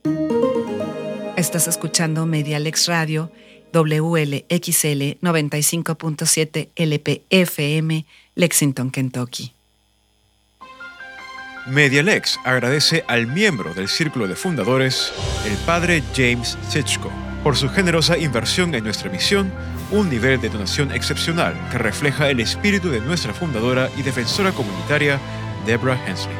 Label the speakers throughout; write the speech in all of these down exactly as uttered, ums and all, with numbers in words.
Speaker 1: Estás escuchando Medialex Radio, W L X L noventa y cinco punto siete L P F M, Lexington, Kentucky.
Speaker 2: Medialex agradece al miembro del Círculo de Fundadores, el padre James Sitchko, por su generosa inversión en nuestra misión, un nivel de donación excepcional que refleja el espíritu de nuestra fundadora y defensora comunitaria, Deborah Hensley.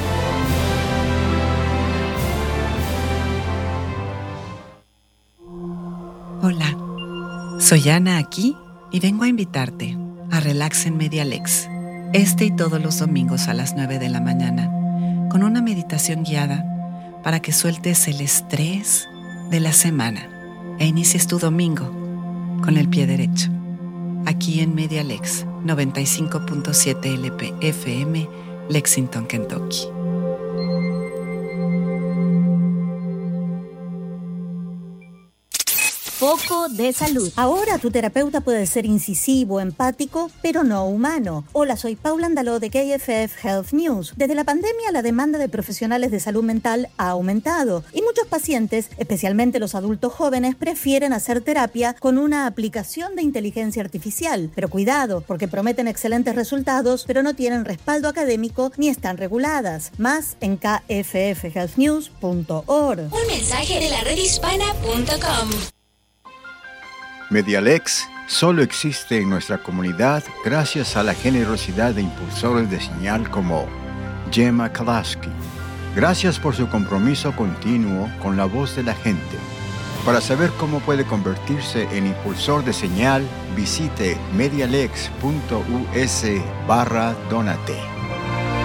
Speaker 1: Hola, soy Ana aquí y vengo a invitarte a Relax en Medialex, este y todos los domingos a las nueve de la mañana, con una meditación guiada para que sueltes el estrés de la semana e inicies tu domingo con el pie derecho. Aquí en Medialex noventa y cinco punto siete L P F M, Lexington, Kentucky.
Speaker 3: Foco de salud. Ahora tu terapeuta puede ser incisivo, empático, pero no humano. Hola, soy Paula Andaló de K F F Health News. Desde la pandemia, la demanda de profesionales de salud mental ha aumentado y muchos pacientes, especialmente los adultos jóvenes, prefieren hacer terapia con una aplicación de inteligencia artificial. Pero cuidado, porque prometen excelentes resultados, pero no tienen respaldo académico ni están reguladas. Más en k f f health news punto org.
Speaker 4: Un mensaje de la red hispana punto com.
Speaker 5: Medialex solo existe en nuestra comunidad gracias a la generosidad de impulsores de señal como Gemma Kalaski. Gracias por su compromiso continuo con la voz de la gente. Para saber cómo puede convertirse en impulsor de señal, visite medialex punto u s barra donate.